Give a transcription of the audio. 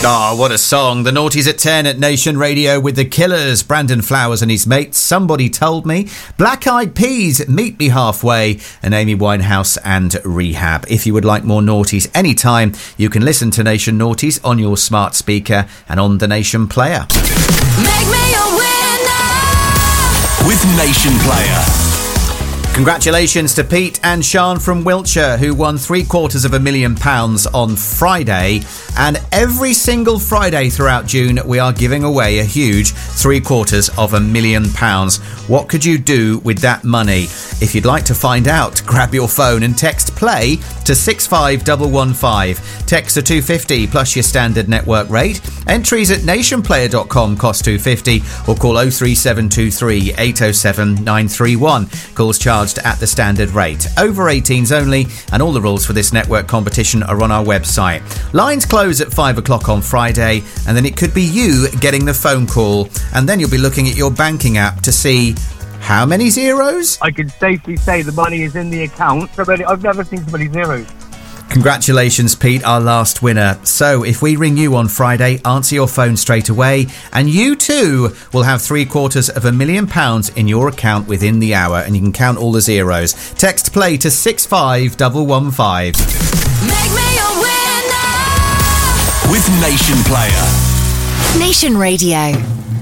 Oh, what a song. The Naughties at 10 at Nation Radio with The Killers, Brandon Flowers and his mates, Somebody Told Me, Black Eyed Peas, Meet Me Halfway, and Amy Winehouse and Rehab. If you would like more Naughties anytime, you can listen to Nation Naughties on your smart speaker and on the Nation Player. Make me a winner with Nation Player. Congratulations to Pete and Sean from Wiltshire, who won £750,000 on Friday. And every single Friday throughout June, we are giving away a huge £750,000. What could you do with that money? If you'd like to find out, grab your phone and text PLAY to 65115. Text to 250 plus your standard network rate. Entries at nationplayer.com cost £250 or call 03723 807 931. Calls charged at the standard rate. Over 18s only, and all the rules for this network competition are on our website. Lines close at 5 o'clock on Friday, and then it could be you getting the phone call, and then you'll be looking at your banking app to see how many zeros? I can safely say the money is in the account. I've never seen so many zeros. Congratulations, Pete, our last winner. So if we ring you on Friday, answer your phone straight away, and you too will have £750,000 in your account within the hour, and you can count all the zeros. Text PLAY to 65115. Make me a winner with Nation Player. Nation Radio.